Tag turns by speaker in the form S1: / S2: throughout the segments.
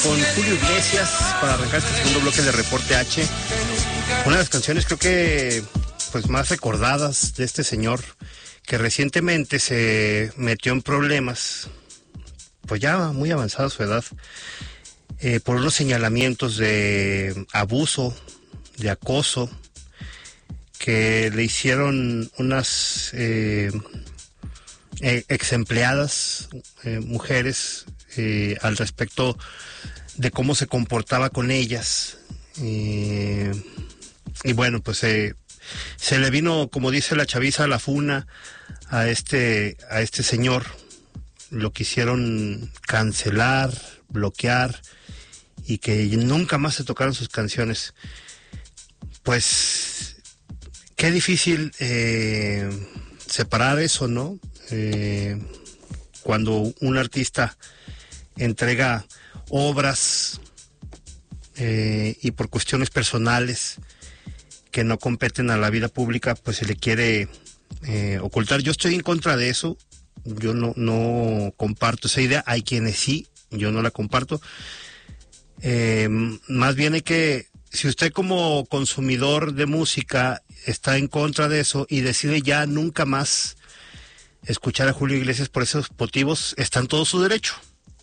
S1: con Julio Iglesias para arrancar este segundo bloque de Reporte H. Una de las canciones creo que pues más recordadas de este señor que recientemente se metió en problemas, pues ya muy avanzada su edad, por unos señalamientos de abuso, de acoso, que le hicieron unas ex empleadas, mujeres, al respecto de cómo se comportaba con ellas. Y bueno, pues se le vino, como dice la chaviza, la funa a este señor. Lo quisieron cancelar, bloquear y que nunca más se tocaron sus canciones. Pues qué difícil separar eso, ¿no? Cuando un artista entrega obras y por cuestiones personales que no competen a la vida pública, pues se le quiere ocultar. Yo estoy en contra de eso. Yo no comparto esa idea. Hay quienes sí, yo no la comparto. Más bien hay que, si usted como consumidor de música está en contra de eso y decide ya nunca más escuchar a Julio Iglesias por esos motivos, está en todo su derecho.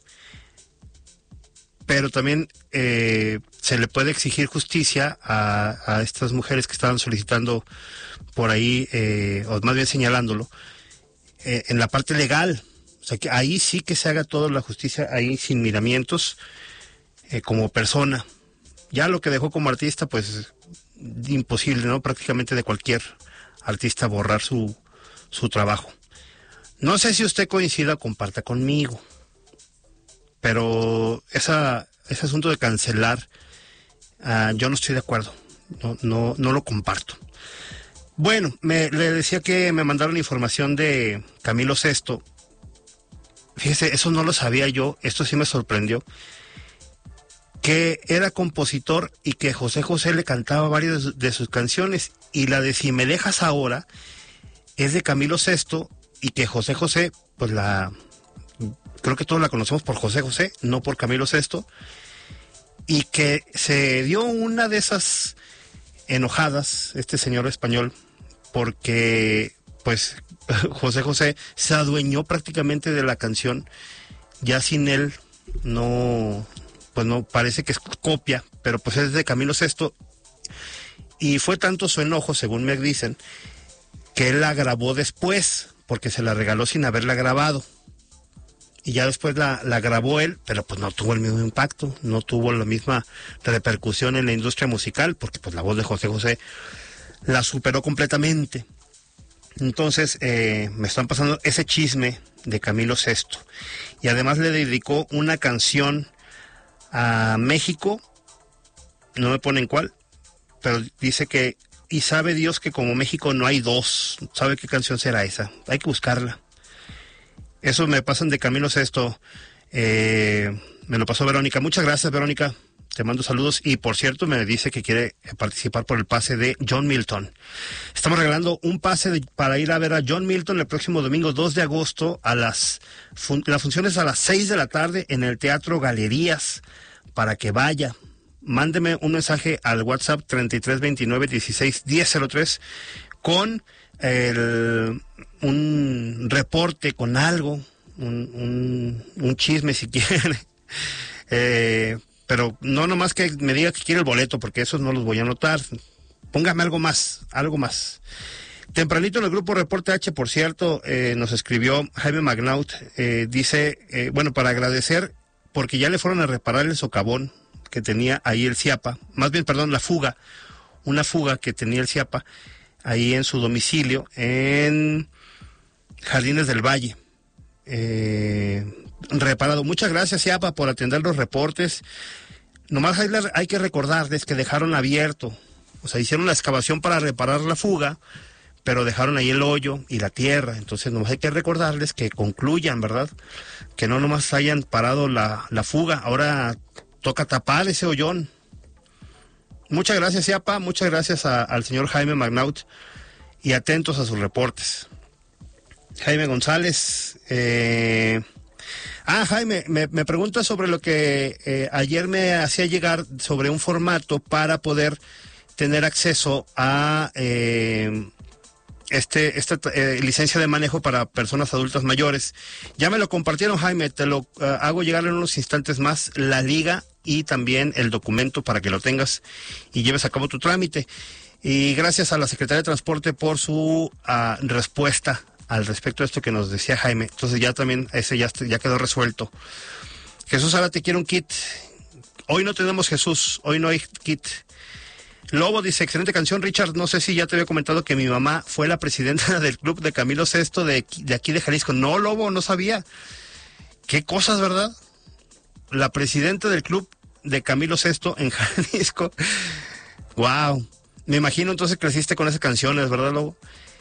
S1: Pero también se le puede exigir justicia a estas mujeres que estaban solicitando por ahí, o más bien señalándolo, en la parte legal. O sea, que ahí sí que se haga toda la justicia, ahí sin miramientos, como persona. Ya lo que dejó como artista, pues imposible, ¿no? Prácticamente de cualquier artista borrar su trabajo. No sé si usted coincida o comparta conmigo, pero ese asunto de cancelar, yo no estoy de acuerdo, no lo comparto. Bueno, le decía que me mandaron información de Camilo Sesto. Fíjese, eso no lo sabía yo, esto sí me sorprendió, que era compositor y que José José le cantaba varias de sus canciones, y la de Si me dejas ahora es de Camilo Sesto, y que José José, pues creo que todos la conocemos por José José, no por Camilo Sesto, y que se dio una de esas enojadas, este señor español, porque pues José José se adueñó prácticamente de la canción, ya sin él pues no parece que es copia, pero pues es de Camilo Sesto, y fue tanto su enojo, según me dicen, que él la grabó después, porque se la regaló sin haberla grabado. Y ya después la grabó él, pero pues no tuvo el mismo impacto, no tuvo la misma repercusión en la industria musical, porque pues la voz de José José la superó completamente. Entonces me están pasando ese chisme de Camilo Sesto. Y además le dedicó una canción a México, no me ponen cuál, pero dice que, y sabe Dios que como México no hay dos. ¿Sabe qué canción será esa? Hay que buscarla. Eso me pasan de Camilo Sesto. Me lo pasó Verónica. Muchas gracias, Verónica. Te mando saludos. Y por cierto, me dice que quiere participar por el pase de John Milton. Estamos regalando un pase para ir a ver a John Milton el próximo domingo 2 de agosto a la función es a las 6 de la tarde en el Teatro Galerías, para que vaya. Mándeme un mensaje al WhatsApp 3329161003 con un reporte, con algo, un chisme si quiere, pero no nomás que me diga que quiere el boleto, porque esos no los voy a anotar. Póngame algo más. Tempranito en el grupo Reporte H, por cierto, nos escribió Jaime Magnaut, dice, bueno, para agradecer, porque ya le fueron a reparar el socavón que tenía ahí el Ciapa, más bien, perdón, una fuga que tenía el Ciapa ahí en su domicilio en Jardines del Valle, reparado. Muchas gracias, Ciapa, por atender los reportes. Nomás hay que recordarles que dejaron abierto, o sea, hicieron la excavación para reparar la fuga, pero dejaron ahí el hoyo y la tierra. Entonces nomás hay que recordarles que concluyan, ¿verdad? Que no nomás hayan parado la fuga, ahora toca tapar ese hoyón. Muchas gracias, Ciapa, muchas gracias al señor Jaime Magnaut, y atentos a sus reportes. Jaime González, Jaime, me pregunta sobre lo que ayer me hacía llegar sobre un formato para poder tener acceso a licencia de manejo para personas adultas mayores. Ya me lo compartieron, Jaime, te lo hago llegar en unos instantes más, la liga y también el documento para que lo tengas y lleves a cabo tu trámite. Y gracias a la Secretaría de Transporte por su respuesta al respecto de esto que nos decía Jaime. Entonces ya también ese ya quedó resuelto. Jesús, ahora te quiero un kit. Hoy no tenemos Jesús, hoy no hay kit. Lobo dice, excelente canción, Richard. No sé si ya te había comentado que mi mamá fue la presidenta del club de Camilo Sesto de aquí de Jalisco. No, Lobo, no sabía. Qué cosas, ¿verdad? La presidenta del club de Camilo Sesto en Jalisco. Wow. Me imagino entonces creciste con esas canciones, ¿verdad, Lobo?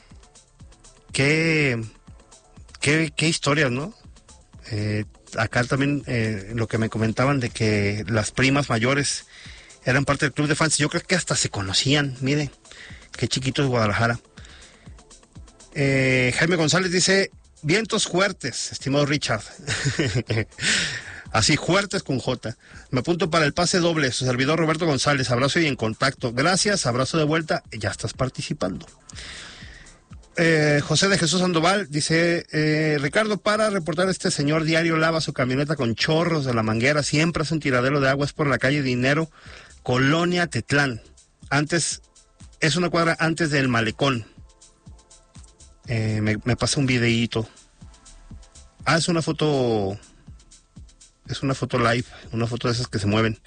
S1: Qué historias, ¿no? Acá también lo que me comentaban de que las primas mayores eran parte del club de fans. Yo creo que hasta se conocían. Mire, qué chiquito es Guadalajara. Jaime González dice, vientos fuertes, estimado Richard. Así, fuertes con J. Me apunto para el pase doble. Su servidor Roberto González. Abrazo y en contacto. Gracias, abrazo de vuelta. Ya estás participando. José de Jesús Sandoval dice, Ricardo, para reportar este señor diario lava su camioneta con chorros de la manguera, siempre hace un tiradero de aguas por la calle Dinero, Colonia Tetlán. Es una cuadra antes del malecón. Me pasa un videíto. Es una foto live, una foto de esas que se mueven.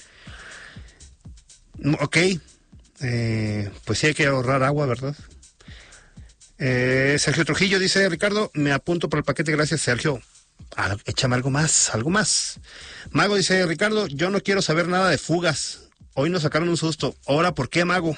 S1: Ok, pues sí hay que ahorrar agua, ¿verdad? Sergio Trujillo dice, Ricardo, me apunto para el paquete, gracias, Sergio. Échame algo más. Mago dice, Ricardo, yo no quiero saber nada de fugas. Hoy nos sacaron un susto. Ahora, ¿por qué, Mago?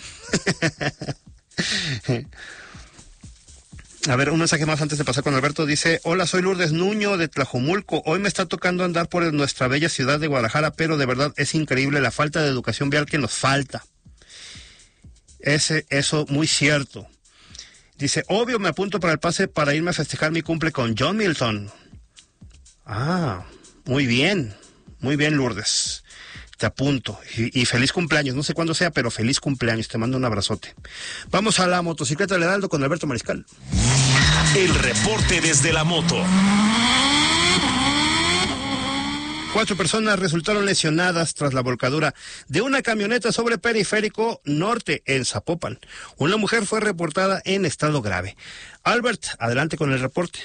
S1: A ver, un mensaje más antes de pasar con Alberto. Dice, hola, soy Lourdes Nuño de Tlajomulco. Hoy me está tocando andar por nuestra bella ciudad de Guadalajara, pero de verdad es increíble la falta de educación vial que nos falta. Eso muy cierto. Dice, obvio, me apunto para el pase para irme a festejar mi cumple con John Milton. Muy bien, Lourdes. Te apunto. Y feliz cumpleaños. No sé cuándo sea, pero feliz cumpleaños. Te mando un abrazote. Vamos a la motocicleta del Heraldo con Alberto Mariscal.
S2: El reporte desde la moto.
S1: 4 personas resultaron lesionadas tras la volcadura de una camioneta sobre Periférico Norte en Zapopan. Una mujer fue reportada en estado grave. Albert, adelante con el reporte.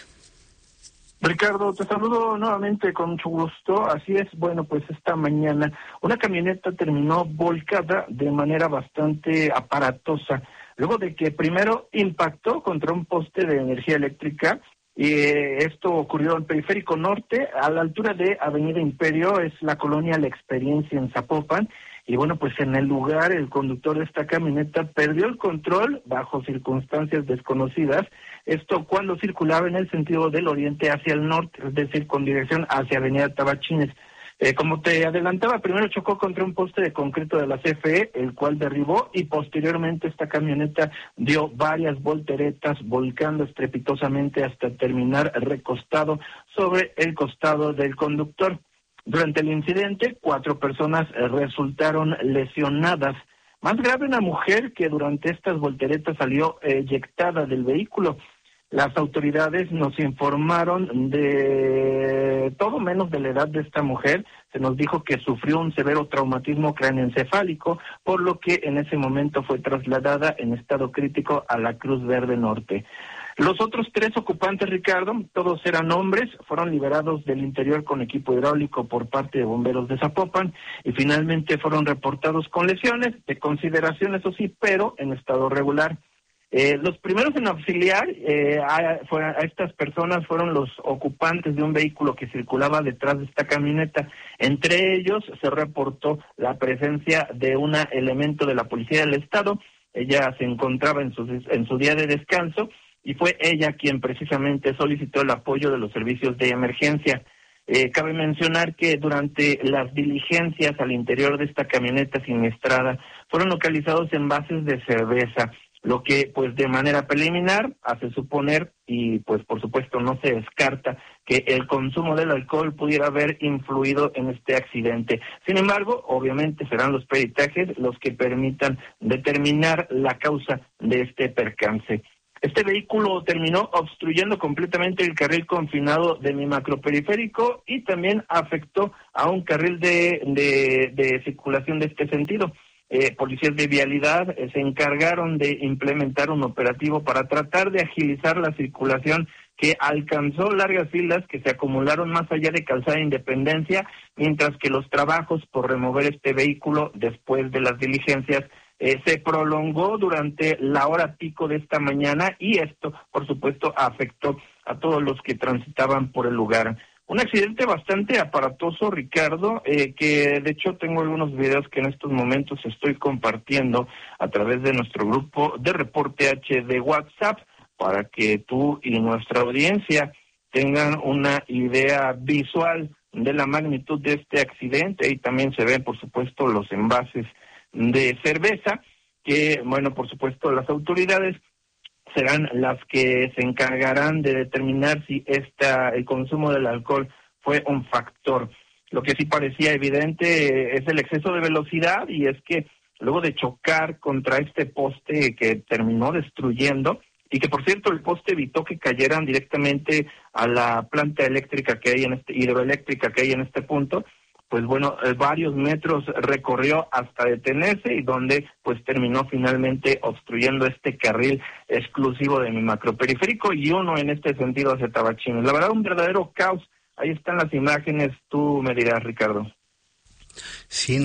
S3: Ricardo, te saludo nuevamente con mucho gusto. Así es, bueno, pues esta mañana una camioneta terminó volcada de manera bastante aparatosa, luego de que primero impactó contra un poste de energía eléctrica. Esto ocurrió en Periférico Norte, a la altura de Avenida Imperio, es la colonia La Experiencia en Zapopan. Y bueno, pues en el lugar el conductor de esta camioneta perdió el control bajo circunstancias desconocidas. Esto cuando circulaba en el sentido del oriente hacia el norte, es decir, con dirección hacia Avenida Tabachines. Como te adelantaba, primero chocó contra un poste de concreto de la CFE, el cual derribó, y posteriormente esta camioneta dio varias volteretas, volcando estrepitosamente hasta terminar recostado sobre el costado del conductor. Durante el incidente, 4 personas resultaron lesionadas. Más grave, una mujer que durante estas volteretas salió eyectada del vehículo. Las autoridades nos informaron de todo menos de la edad de esta mujer. Se nos dijo que sufrió un severo traumatismo craneoencefálico, por lo que en ese momento fue trasladada en estado crítico a la Cruz Verde Norte. Los otros 3 ocupantes, Ricardo, todos eran hombres, fueron liberados del interior con equipo hidráulico por parte de bomberos de Zapopan y finalmente fueron reportados con lesiones, de consideración, eso sí, pero en estado regular. Los primeros en auxiliar a estas personas fueron los ocupantes de un vehículo que circulaba detrás de esta camioneta. Entre ellos se reportó la presencia de un elemento de la Policía del Estado. Ella se encontraba en su día de descanso y fue ella quien precisamente solicitó el apoyo de los servicios de emergencia. Cabe mencionar que durante las diligencias al interior de esta camioneta siniestrada fueron localizados envases de cerveza. lo que pues de manera preliminar hace suponer, y pues por supuesto no se descarta, que el consumo del alcohol pudiera haber influido en este accidente. Sin embargo, obviamente serán los peritajes los que permitan determinar la causa de este percance. Este vehículo terminó obstruyendo completamente el carril confinado de mi macroperiférico y también afectó a un carril de circulación de este sentido. Policías de vialidad se encargaron de implementar un operativo para tratar de agilizar la circulación, que alcanzó largas filas que se acumularon más allá de Calzada Independencia, mientras que los trabajos por remover este vehículo después de las diligencias se prolongó durante la hora pico de esta mañana, y esto, por supuesto, afectó a todos los que transitaban por el lugar. Un accidente bastante aparatoso, Ricardo, que de hecho tengo algunos videos que en estos momentos estoy compartiendo a través de nuestro grupo de Reporte H de WhatsApp, para que tú y nuestra audiencia tengan una idea visual de la magnitud de este accidente. Y también se ven, por supuesto, los envases de cerveza, que, bueno, por supuesto, las autoridades serán las que se encargarán de determinar si el consumo del alcohol fue un factor. Lo que sí parecía evidente es el exceso de velocidad, y es que luego de chocar contra este poste que terminó destruyendo, y que por cierto el poste evitó que cayeran directamente a la planta eléctrica que hay hidroeléctrica que hay en este punto, pues bueno, varios metros recorrió hasta detenerse, y donde pues terminó finalmente obstruyendo este carril exclusivo de mi macroperiférico, y uno en este sentido hacia Tabachines. La verdad, un verdadero caos. Ahí están las imágenes, tú me dirás, Ricardo.
S1: Sí,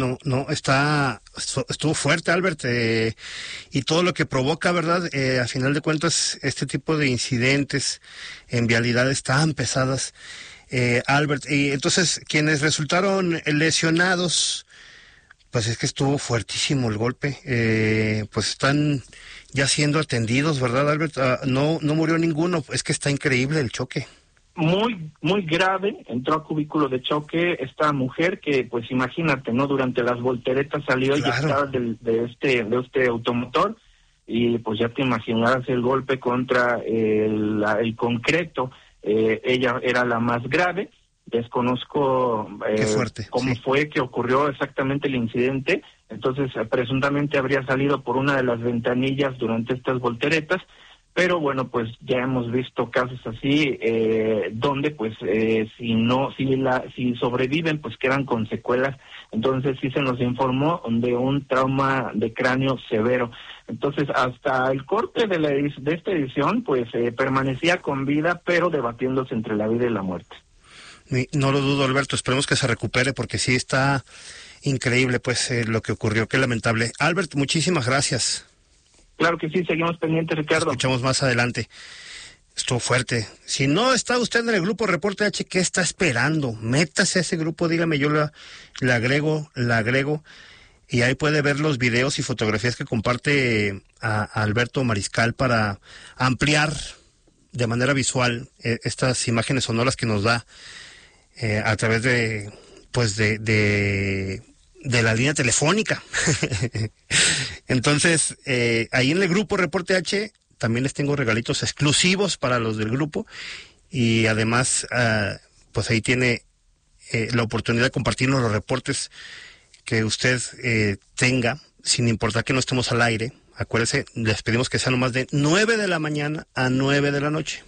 S1: estuvo fuerte, Albert, y todo lo que provoca, ¿verdad? A final de cuentas, este tipo de incidentes en vialidades tan pesadas, Albert, y entonces quienes resultaron lesionados, pues es que estuvo fuertísimo el golpe, pues están ya siendo atendidos, ¿verdad, Albert? No murió ninguno, es que está increíble el choque.
S3: Muy, muy grave, entró a cubículo de choque esta mujer que, pues imagínate, ¿no? Durante las volteretas salió eyectada de este automotor, y pues ya te imaginarás el golpe contra el concreto. Ella era la más grave. Desconozco cómo fue que ocurrió exactamente el incidente. Entonces, presuntamente habría salido por una de las ventanillas durante estas volteretas. Pero bueno, pues ya hemos visto casos así, donde pues si sobreviven, pues quedan con secuelas. Entonces sí se nos informó de un trauma de cráneo severo. Entonces hasta el corte de esta edición, pues permanecía con vida, pero debatiéndose entre la vida y la muerte.
S1: No lo dudo, Alberto, esperemos que se recupere, porque sí está increíble pues lo que ocurrió, qué lamentable. Albert, muchísimas gracias.
S3: Claro que sí, seguimos pendientes, Ricardo.
S1: Escuchamos más adelante. Estuvo fuerte. Si no está usted en el grupo Reporte H, ¿qué está esperando? Métase a ese grupo, dígame, yo la agrego, y ahí puede ver los videos y fotografías que comparte a Alberto Mariscal para ampliar de manera visual estas imágenes sonoras que nos da a través de la línea telefónica. Entonces, ahí en el grupo Reporte H también les tengo regalitos exclusivos para los del grupo, y además pues ahí tiene la oportunidad de compartirnos los reportes que usted tenga, sin importar que no estemos al aire. Acuérdese, les pedimos que sea nomás de 9 de la mañana a 9 de la noche.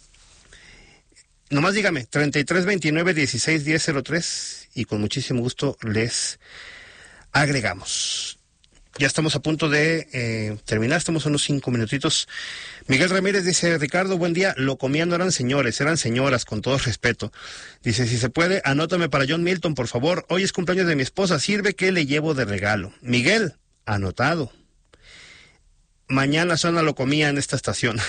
S1: Nomás dígame, 3329-161003, y con muchísimo gusto les agregamos. Ya estamos a punto de terminar, estamos a unos 5 minutitos. Miguel Ramírez dice: Ricardo, buen día. Lo comían, no eran señores, eran señoras, con todo respeto. Dice: si se puede, anótame para John Milton, por favor. Hoy es cumpleaños de mi esposa, sirve que le llevo de regalo. Miguel, anotado. Mañana suena Lo Comía en esta estación.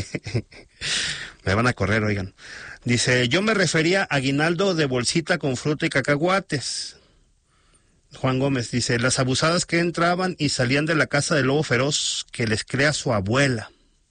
S1: Me van a correr, oigan. Dice: yo me refería a aguinaldo de bolsita con fruta y cacahuates. Juan Gómez dice: las abusadas que entraban y salían de la casa del lobo feroz que les crea su abuela.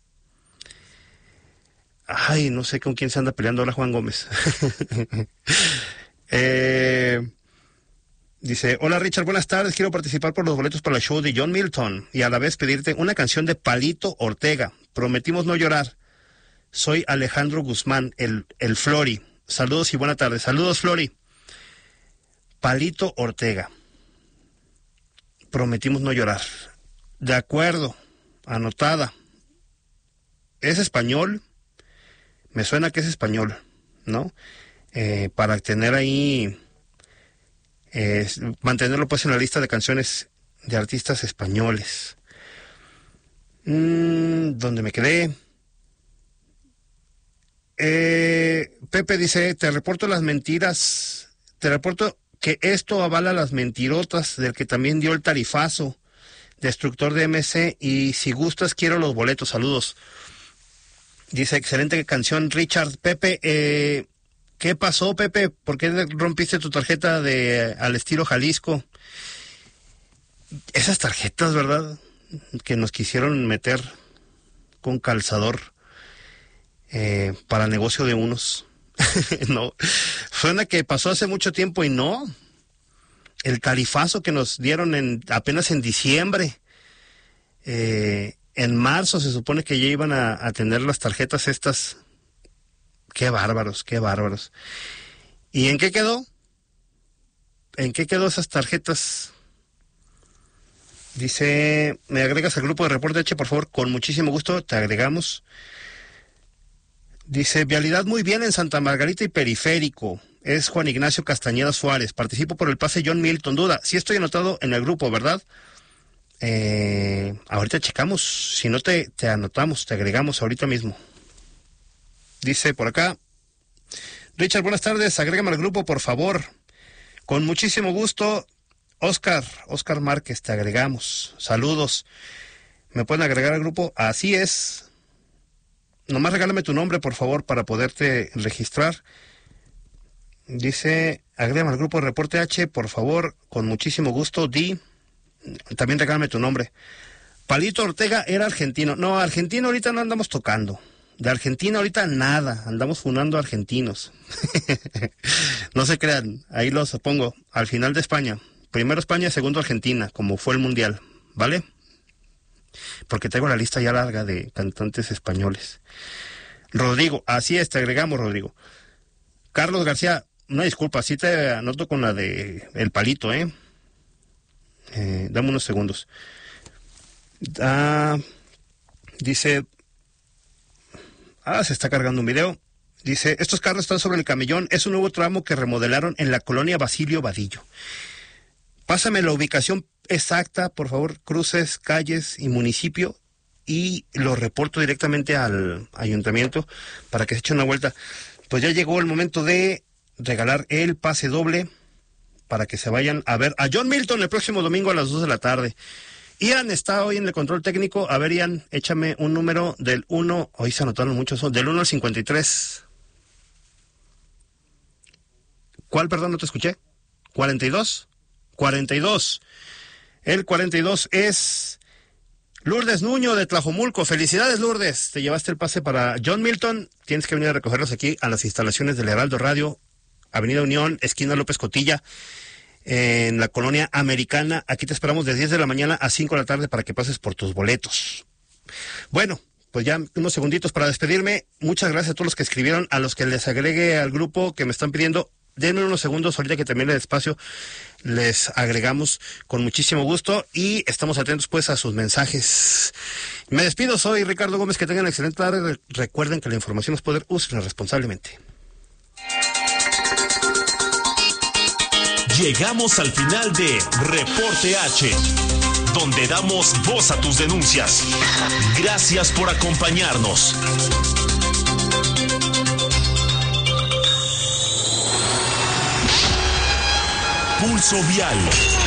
S1: Ay, no sé con quién se anda peleando ahora Juan Gómez. Dice, hola Richard, buenas tardes, quiero participar por los boletos para el show de John Milton y a la vez pedirte una canción de Palito Ortega. Prometimos no llorar. Soy Alejandro Guzmán, el Flori. Saludos y buena tarde. Saludos, Flori. Palito Ortega. Prometimos no llorar. De acuerdo, anotada. ¿Es español? Me suena que es español, ¿no? Para tener ahí... mantenerlo pues en la lista de canciones de artistas españoles. ¿Dónde me quedé? Pepe dice, te reporto las mentiras, te reporto que esto avala las mentirotas del que también dio el tarifazo, destructor de MC, y si gustas quiero los boletos, saludos. Dice, excelente canción, Richard. Pepe, ¿qué pasó, Pepe? ¿Por qué rompiste tu tarjeta al estilo Jalisco? Esas tarjetas, ¿verdad? Que nos quisieron meter con calzador para negocio de unos. No, suena que pasó hace mucho tiempo y no. El tarifazo que nos dieron apenas en diciembre. En marzo se supone que ya iban a tener las tarjetas estas. Qué bárbaros, qué bárbaros. ¿Y en qué quedó? ¿En qué quedó esas tarjetas? Dice, ¿me agregas al grupo de Reporte H, por favor? Con muchísimo gusto, te agregamos. Dice, vialidad muy bien en Santa Margarita y Periférico. Es Juan Ignacio Castañeda Suárez. Participo por el pase John Milton. Duda, sí estoy anotado en el grupo, ¿verdad? Ahorita checamos. Si no te anotamos, te agregamos ahorita mismo. Dice por acá, Richard, buenas tardes, agrégame al grupo, por favor. Con muchísimo gusto, Oscar Márquez, te agregamos. Saludos. ¿Me pueden agregar al grupo? Así es. Nomás regálame tu nombre, por favor, para poderte registrar. Dice, agrégame al grupo de Reporte H, por favor, con muchísimo gusto. También regálame tu nombre. Palito Ortega era argentino. No, argentino ahorita no andamos tocando. De Argentina ahorita nada, andamos funando argentinos. No se crean, ahí los pongo, al final de España. Primero España, segundo Argentina, como fue el Mundial, ¿vale? Porque tengo la lista ya larga de cantantes españoles. Rodrigo, así es, te agregamos, Rodrigo. Carlos García, una disculpa, sí te anoto con la de el Palito, dame unos segundos. Dice... se está cargando un video. Dice, estos carros están sobre el Camellón. Es un nuevo tramo que remodelaron en la colonia Basilio Vadillo. Pásame la ubicación exacta, por favor, cruces, calles y municipio, y lo reporto directamente al ayuntamiento para que se eche una vuelta. Pues ya llegó el momento de regalar el pase doble para que se vayan a ver a John Milton el próximo domingo a las 2 de la tarde. Ian está hoy en el control técnico. A ver, Ian, échame un número del 1, hoy se anotaron muchos, del 1 al 53. ¿Cuál, perdón, no te escuché? ¿42? 42. El 42 es Lourdes Nuño de Tlajomulco. Felicidades, Lourdes. Te llevaste el pase para John Milton. Tienes que venir a recogerlos aquí a las instalaciones del Heraldo Radio, Avenida Unión, esquina López Cotilla, en la colonia Americana. Aquí te esperamos de 10 de la mañana a 5 de la tarde para que pases por tus boletos. Bueno, pues ya unos segunditos para despedirme. Muchas gracias a todos los que escribieron, a los que les agregué al grupo que me están pidiendo. Denme unos segundos, ahorita que termine el espacio, les agregamos con muchísimo gusto y estamos atentos pues a sus mensajes. Me despido, soy Ricardo Gómez, que tengan excelente tarde. Recuerden que la información es poder, úsenla responsablemente.
S2: Llegamos al final de Reporte H, donde damos voz a tus denuncias. Gracias por acompañarnos. Pulso Vial.